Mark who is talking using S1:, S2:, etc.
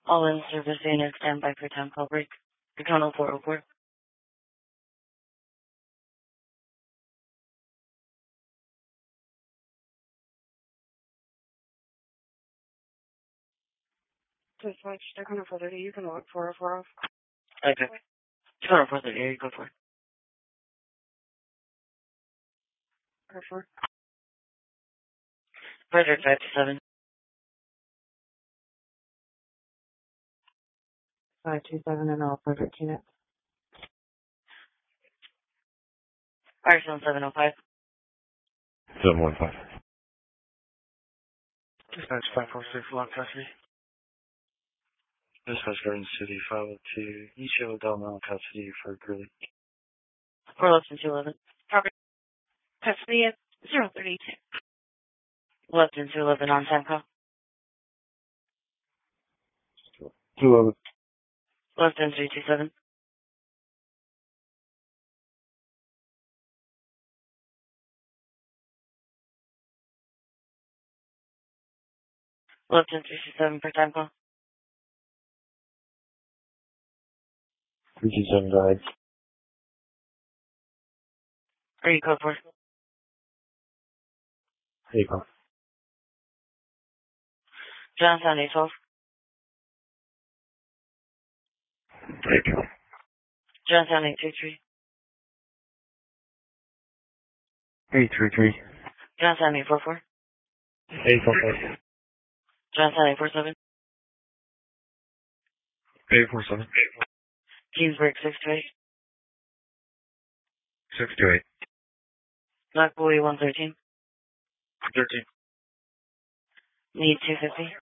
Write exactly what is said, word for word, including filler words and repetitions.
S1: All in service units stand by for time call break. Tunnel four oh four. Just like check on four thirty, you can look four oh four off. Okay. Tunnel four thirty, you go for it. Go for it. Frederick five two seven. five two seven and all Frederick units. Firestone seven oh five.
S2: seven one five.
S3: Dispatch five four six, Lock Custody. Dispatch Garden City five oh two, East Yellow Delmar Custody for Gurley.
S1: four left and two eleven.
S4: Property custody at zero thirty-two.
S1: Left and two eleven on time call.
S3: two eleven.
S1: Left and three two seven. Left and three two seven for time call.
S3: three two seven died.
S1: Are you code for?
S3: There you go.
S1: Johnstown eight twelve.
S3: There you go.
S1: Johnstown eight two three.
S3: eight three three.
S1: Johnstown eight four four.
S3: eight four four.
S1: Johnstown eight four seven.
S3: eight four seven.
S1: Kingsburg six two eight.
S3: six two eight.
S1: Black Boy one thirteen.
S3: thirteen.
S1: Need two fifty.